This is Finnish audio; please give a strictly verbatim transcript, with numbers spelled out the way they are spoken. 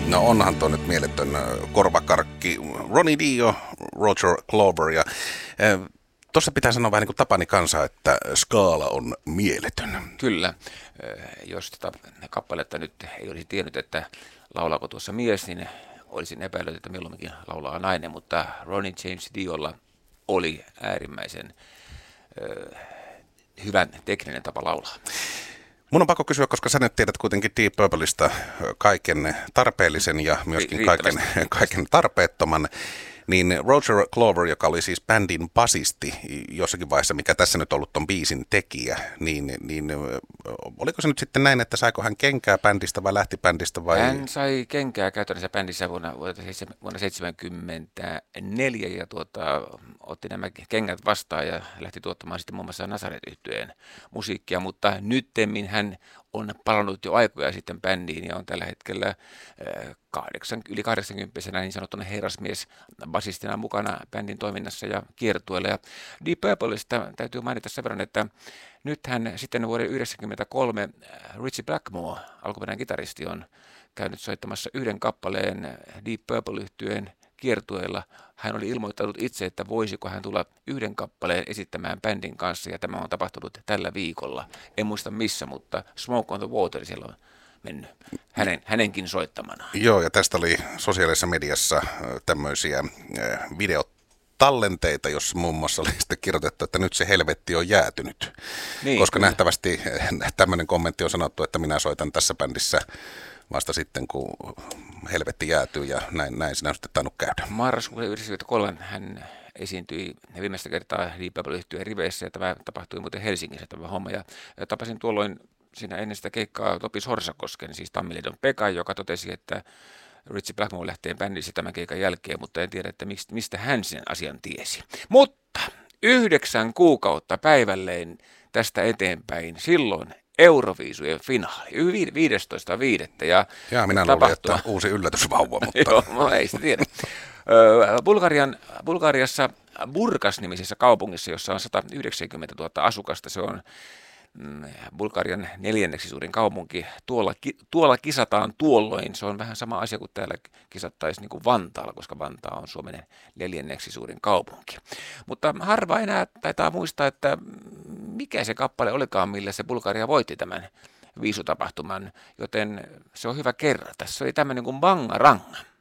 No onhan tuo nyt mieletön korvakarkki. Ronnie Dio, Roger Glover ja äh, tuossa pitää sanoa vähän niin kuin Tapani Kansa, että skaala on mieletön. Kyllä. Jos tätä kappaletta nyt ei olisi tiennyt, että laulaako tuossa mies, niin olisin epäillyt, että milloinkin laulaa nainen, mutta Ronnie James Diolla oli äärimmäisen äh, hyvän tekninen tapa laulaa. Mun on pakko kysyä, koska sä nyt tiedät kuitenkin Deep Purpleista kaiken tarpeellisen ja myöskin kaiken, kaiken tarpeettoman, niin Roger Glover, joka oli siis bändin basisti jossakin vaiheessa, mikä tässä nyt ollut ton biisin tekijä, niin, niin oliko se nyt sitten näin, että saiko hän kenkää bändistä vai lähti bändistä vai? Hän sai kenkää käytännössä bändissä vuonna, vuonna seitsemänkymmentäneljä ja tuota, otti nämä kengät vastaan ja lähti tuottamaan sitten muun muassa Nazaret-yhtyeen musiikkia, mutta nyttemmin hän on palannut jo aikoja sitten bändiin ja on tällä hetkellä kahdeksan, yli kahdeksankymppisenä niin sanottuna herrasmies basistina mukana bändin toiminnassa ja kiertueella. Ja Deep Purpleista täytyy mainita sen verran, että nythän sitten vuoden yhdeksänkymmentäkolme Ritchie Blackmore, alkuperäinen kitaristi, on käynyt soittamassa yhden kappaleen Deep Purple-yhtyeen kiertueella. Hän oli ilmoittanut itse, että voisiko hän tulla yhden kappaleen esittämään bändin kanssa, ja tämä on tapahtunut tällä viikolla. En muista missä, mutta Smoke on the Water siellä on mennyt hänen, hänenkin soittamana. Joo, ja tästä oli sosiaalisessa mediassa tämmöisiä videotallenteita, jossa muun muassa oli sitten kirjoitettu, että nyt se helvetti on jäätynyt. Niin, koska kyllä. Nähtävästi tämmöinen kommentti on sanottu, että minä soitan tässä bändissä vasta sitten, kun helvetti jäätyy, ja näin, näin sinä sitten tainnut käydä. Marraskuussa yhdeksänkymmentäkolme hän esiintyi viimeistä kertaa Deep Purple-yhtyeen riveissä, ja tämä tapahtui muuten Helsingissä tämä homma, ja, ja tapasin tuolloin siinä ennen sitä keikkaa Topis Horsakosken, siis Tammiliidon Pekka, joka totesi, että Ritchie Blackmore lähtee bändissä tämän keikan jälkeen, mutta en tiedä, että mistä hän sen asian tiesi. Mutta yhdeksän kuukautta päivälleen tästä eteenpäin, silloin Euroviisujen finaali, viidestoista viidettä Ja, ja minä luulin, että uusi yllätysvauva, mutta joo, no ei sitä tiedä. Bulgarian, Bulgariassa Burgas-nimisessä kaupungissa, jossa on sata yhdeksänkymmentätuhatta asukasta, se on Bulgarian neljänneksi suurin kaupunki. Tuolla, tuolla kisataan tuolloin. Se on vähän sama asia kuin täällä kisattaisiin niin kuin Vantaalla, koska Vantaa on Suomen neljänneksi suurin kaupunki. Mutta harva enää taitaa muistaa, että mikä se kappale olikaan, millä se Bulgaria voitti tämän viisutapahtuman, joten se on hyvä kerrata. Se oli tämmöinen kuin Bangaranga.